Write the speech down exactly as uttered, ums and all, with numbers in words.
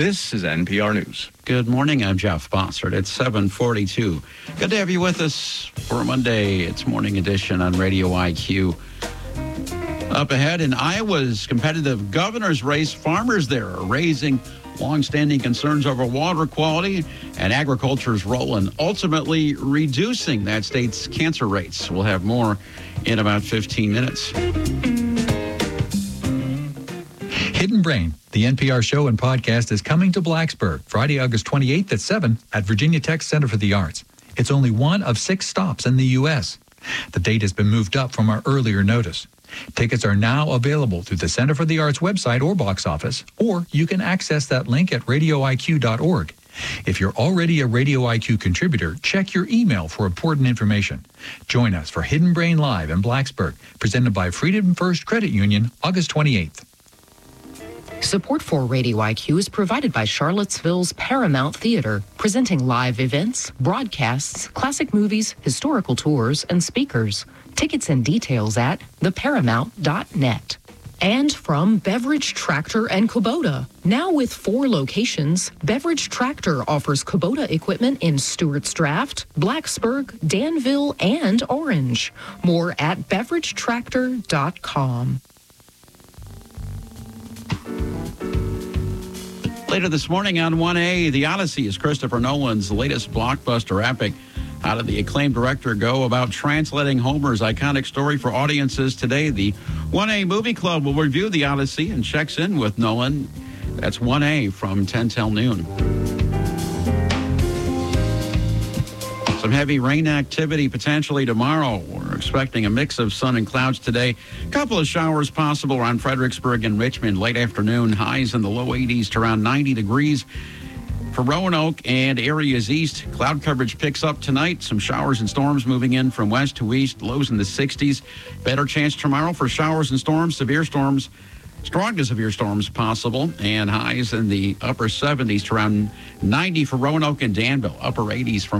This is N P R News. Good morning. I'm Jeff Bossert. It's seven forty-two. Good to have you with us for Monday. It's morning edition on Radio I Q. Up ahead in Iowa's competitive governor's race, farmers there are raising long-standing concerns over water quality and agriculture's role in ultimately reducing that state's cancer rates. We'll have more in about fifteen minutes. Hidden Brain, the N P R show and podcast, is coming to Blacksburg Friday, August twenty-eighth at seven at Virginia Tech Center for the Arts. It's only one of six stops in the U S. The date has been moved up from our earlier notice. Tickets are now available through the Center for the Arts website or box office, or you can access that link at radio I Q dot org. If you're already a Radio I Q contributor, check your email for important information. Join us for Hidden Brain Live in Blacksburg, presented by Freedom First Credit Union, August twenty-eighth. Support for Radio I Q is provided by Charlottesville's Paramount Theater, presenting live events, broadcasts, classic movies, historical tours, and speakers. Tickets and details at the paramount dot net. And from Beverage Tractor and Kubota. Now with four locations, Beverage Tractor offers Kubota equipment in Stewart's Draft, Blacksburg, Danville, and Orange. More at beverage tractor dot com. Later this morning on one A, The Odyssey is Christopher Nolan's latest blockbuster epic. How did the acclaimed director go about translating Homer's iconic story for audiences today? The one A Movie Club will review The Odyssey and checks in with Nolan. That's one A from ten till noon. Some heavy rain activity potentially tomorrow. We're expecting a mix of sun and clouds today. A couple of showers possible around Fredericksburg and Richmond late afternoon. Highs in the low eighties to around ninety degrees. For Roanoke and areas east, cloud coverage picks up tonight. Some showers and storms moving in from west to east. Lows in the sixties. Better chance tomorrow for showers and storms, severe storms. Strong to severe storms possible, and highs in the upper seventies to around ninety for Roanoke and Danville. Upper eighties from